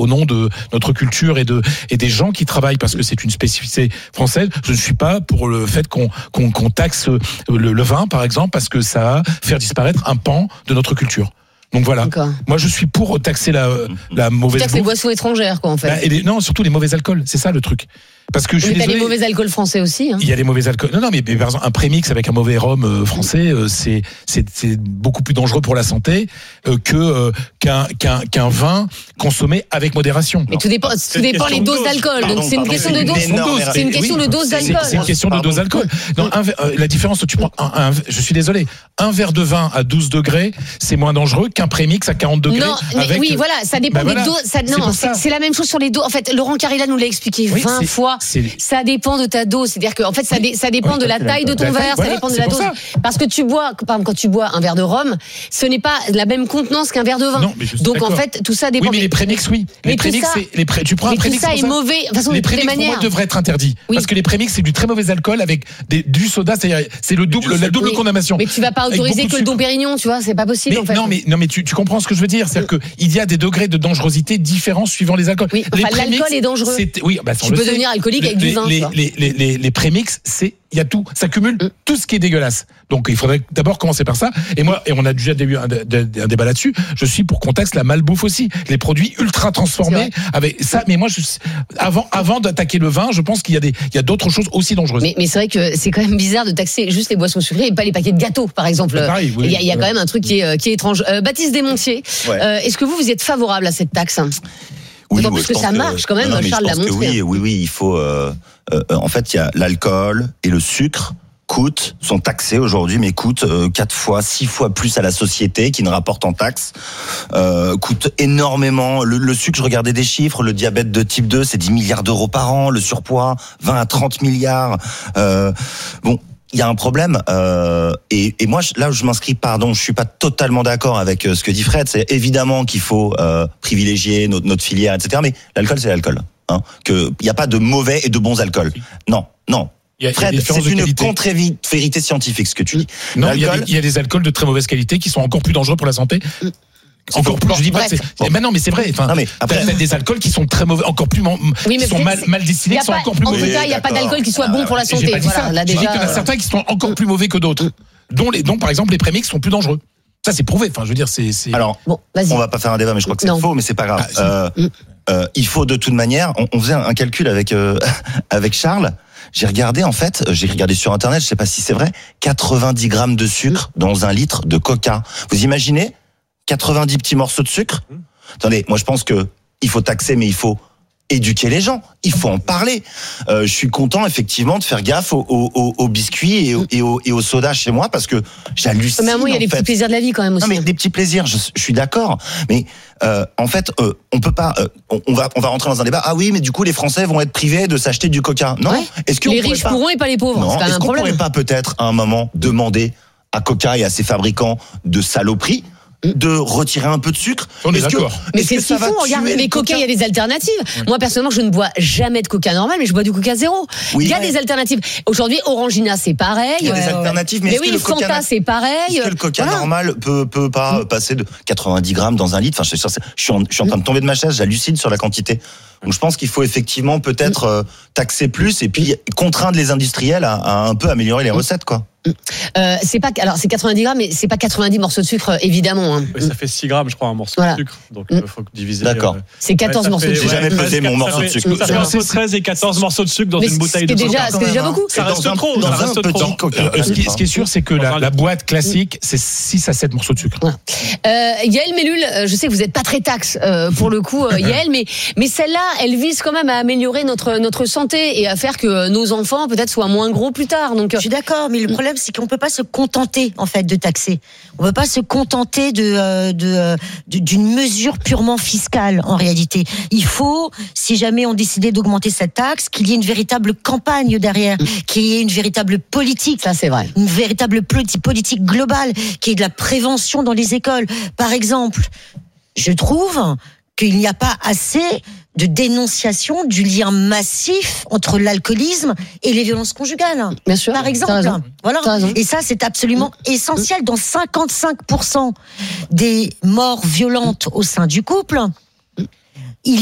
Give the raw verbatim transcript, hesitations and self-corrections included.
au nom de notre culture et de et des gens qui travaillent, parce que c'est une spécificité française. Je ne suis pas pour le fait qu'on qu'on, qu'on taxe le, le vin, par exemple, parce que ça va faire disparaître un pan de notre culture. Donc voilà. D'accord. Moi je suis pour taxer la la mauvaise. Tu taxes les boissons étrangères, quoi, en fait. Bah, et les, non, surtout les mauvais alcools. C'est ça le truc. Parce que je suis mais désolé. Il y a les mauvais alcools français aussi. Hein. Il y a les mauvais alcools. Non, non, mais, mais par exemple, un prémix avec un mauvais rhum euh, français, euh, c'est, c'est, c'est beaucoup plus dangereux pour la santé euh, que euh, qu'un, qu'un, qu'un vin consommé avec modération. Mais tout dépend, tout dépend les doses d'alcool. Pardon, Donc c'est une pardon, question c'est de dose. énorme, C'est une question oui, de dose d'alcool. C'est, c'est une question pardon. de dose d'alcool. Non, un, euh, la différence, tu prends un, un, je suis désolé, un verre de vin à douze degrés, c'est moins dangereux qu'un prémix à quarante degrés. Non, mais avec, oui, voilà, ça dépend bah des voilà, doses. Ça, non, c'est, c'est la même chose sur les doses. En fait, Laurent Carilla nous l'a expliqué oui, vingt fois. C'est... Ça dépend de ta dose. C'est-à-dire que, en fait, ça, dé, ça dépend oui, de la taille de ton verre, taille, voilà, ça dépend de la dose. Ça. Parce que tu bois, par exemple, quand tu bois un verre de rhum, ce n'est pas la même contenance qu'un verre de vin. Non, mais je suis Donc, d'accord. en fait, tout ça dépend. Oui, mais les prémix, oui. Les prémix, c'est, les pré... tu prends un prémix. Tout ça est mauvais. De toute façon, les de toutes les manières. Pour moi, devraient être interdits. Oui. Parce que les prémix, c'est du très mauvais alcool avec des, du soda, c'est-à-dire, c'est le double, la double oui. condamnation. Mais tu vas pas autoriser que le Dom Pérignon, tu vois, c'est pas possible, mais en fait. Non, mais, non, mais tu, tu comprends ce que je veux dire. C'est-à-dire qu'il y a des degrés de dangerosité différents suivant les alcools. Oui, enfin, les l'alcool est dangereux. C'est, oui, bah, tu peux devenir alcoolique avec du vin. Les, les, les, les, les prémix, c'est, il y a tout. Ça cumule mm. tout ce qui est dégueulasse. Donc, il faudrait d'abord commencer par ça. Et moi, et on a déjà eu un, un, un débat là-dessus. Je suis pour qu'on taxe la malbouffe aussi. Les produits ultra transformés avec ça. Mais moi, je, avant, avant d'attaquer le vin, je pense qu'il y a des, il y a d'autres choses aussi dangereuses. Mais, mais c'est vrai que c'est quand même bizarre de taxer juste les boissons sucrées et pas les paquets de gâteaux, par exemple. Pareil, oui, il y a, il y a quand même un truc qui est, qui est étrange. Euh, Baptiste Desmontiers, ouais. euh, est-ce que vous, vous êtes favorable à cette taxe? Oui, D'autant plus que ça marche quand même, non, non, Charles l'a montré. Oui, oui, oui, il faut. Euh, euh, en fait, il y a l'alcool et le sucre. Coûtent, sont taxés aujourd'hui, mais coûtent euh, quatre fois, six fois plus à la société qui ne rapporte en taxes. Euh, coûtent énormément. Le, le sucre, je regardais des chiffres. Le diabète de type deux, c'est dix milliards d'euros par an. Le surpoids, vingt à trente milliards. Euh, bon. Il y a un problème, euh, et, et moi là où je m'inscris, pardon, je suis pas totalement d'accord avec ce que dit Fred. C'est évidemment qu'il faut euh, privilégier notre, notre filière, et cetera. Mais l'alcool, c'est l'alcool. Hein, que il y a pas de mauvais et de bons alcools. Non, non. Il y a, Fred, il y a c'est une contre-vérité scientifique ce que tu dis. Non, il y, a des, il y a des alcools de très mauvaise qualité qui sont encore plus dangereux pour la santé. Encore plus, je dis pas que c'est. Bon. Mais non, mais c'est vrai. Enfin, non, mais après, t'as des alcools qui sont très mauvais, encore plus, oui, qui sont mal, mal destinés, qui sont pas, encore plus en mauvais. En tout cas, il n'y a pas d'alcool qui soit bon pour la santé. J'ai pas dit voilà, ça. Là, déjà, je dis qu'il y en a certains qui sont encore plus mauvais que d'autres, dont les, dont par exemple les prémix sont plus dangereux. Ça, c'est prouvé. Enfin, je veux dire, c'est. c'est... Alors, bon, on va pas faire un débat, mais je crois que c'est non. faux, mais c'est pas grave. Ah, euh, euh, il faut de toute manière. On, on faisait un calcul avec euh, avec Charles. J'ai regardé, en fait, j'ai regardé sur Internet, je sais pas si c'est vrai, quatre-vingt-dix grammes de sucre dans un litre de coca. Vous imaginez quatre-vingt-dix petits morceaux de sucre. Mmh. Attendez, moi je pense que il faut taxer, mais il faut éduquer les gens. Il faut en parler. Euh, je suis content effectivement de faire gaffe aux, aux, aux biscuits et aux, et, aux, et aux sodas chez moi parce que j'hallucine. Mais à moi, il y a les petits plaisirs de la vie quand même aussi. Non, mais des petits plaisirs. Je, je suis d'accord. Mais euh, en fait, euh, on peut pas. Euh, on, on va on va rentrer dans un débat. Ah oui, mais du coup, les Français vont être privés de s'acheter du Coca. Non. Ouais. Est-ce que les riches pas... pourront et pas les pauvres. Non. C'est Est-ce un qu'on problème. pourrait pas peut-être à un moment demander à Coca et à ses fabricants de saloperies de retirer un peu de sucre. On est, est d'accord. Que, mais c'est ce qu'ils font. Regarde, mais Coca, il y a des alternatives. Oui. Moi, personnellement, je ne bois jamais de Coca normal, mais je bois du Coca zéro. Oui, il y a ouais. des alternatives. Aujourd'hui, Orangina, c'est pareil. Il y a des ouais, alternatives, mais, mais est-ce oui, que le Fanta, Coca, c'est pareil. Est-ce que le Coca voilà. normal peut peut pas mmh. passer de quatre-vingt-dix grammes dans un litre? Enfin, je suis, je suis, en, je suis en train de tomber de ma chaise. J'hallucine sur la quantité. Donc, je pense qu'il faut effectivement peut-être euh, taxer plus et puis contraindre les industriels à, à un peu améliorer les recettes, quoi. Euh, c'est pas alors c'est quatre-vingt-dix grammes mais c'est pas quatre-vingt-dix morceaux de sucre évidemment hein. Oui, ça fait six grammes je crois un morceau voilà. de sucre donc il mmh. faut diviser. D'accord. Euh, c'est quatorze ouais, morceaux de sucre. J'ai jamais pesé mon morceau de sucre. Ça fait entre treize et quatorze morceaux de sucre dans mais une bouteille de déjà, c'est déjà beaucoup. Ça reste trop. Dans ça un reste petit trop. Coca. Ce qui, ce qui est sûr c'est que la, la boîte classique c'est six à sept morceaux de sucre. Voilà. Euh, Yael Mellul, je sais que vous êtes pas très taxe euh, pour le coup euh, Yael mais mais celle-là elle vise quand même à améliorer notre notre santé et à faire que nos enfants peut-être soient moins gros plus tard. Donc je suis d'accord mais le problème c'est qu'on peut pas se contenter en fait de taxer. On ne peut pas se contenter de, euh, de, euh, de d'une mesure purement fiscale en réalité. Il faut, si jamais on décidait d'augmenter cette taxe, qu'il y ait une véritable campagne derrière, qu'il y ait une véritable politique. Ça c'est vrai. Une véritable politique globale, qu'il y ait de la prévention dans les écoles. Par exemple, je trouve qu'il n'y a pas assez de dénonciation du lien massif entre l'alcoolisme et les violences conjugales. Bien sûr. Par exemple. Voilà. Et ça, c'est absolument essentiel. Dans cinquante-cinq pour cent des morts violentes au sein du couple,